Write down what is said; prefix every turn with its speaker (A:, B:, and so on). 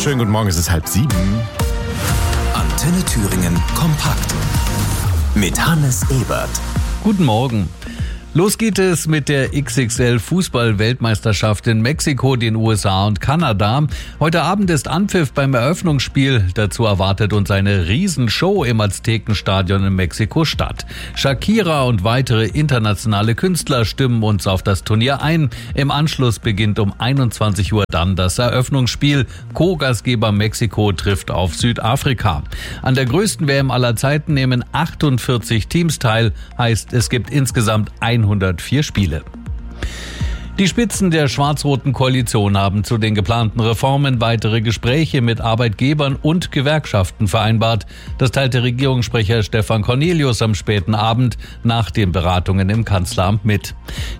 A: Schönen guten Morgen, es ist 6:30.
B: Antenne Thüringen kompakt mit Hannes Ebert.
C: Guten Morgen. Los geht es mit der XXL-Fußball-Weltmeisterschaft in Mexiko, den USA und Kanada. Heute Abend ist Anpfiff beim Eröffnungsspiel. Dazu erwartet uns eine Riesenshow im Aztekenstadion in Mexiko-Stadt. Shakira und weitere internationale Künstler stimmen uns auf das Turnier ein. Im Anschluss beginnt um 21 Uhr dann das Eröffnungsspiel. Co-Gastgeber Mexiko trifft auf Südafrika. An der größten WM aller Zeiten nehmen 48 Teams teil. Heißt, es gibt insgesamt 104 Spiele. Die Spitzen der schwarz-roten Koalition haben zu den geplanten Reformen weitere Gespräche mit Arbeitgebern und Gewerkschaften vereinbart. Das teilte Regierungssprecher Stefan Cornelius am späten Abend nach den Beratungen im Kanzleramt mit.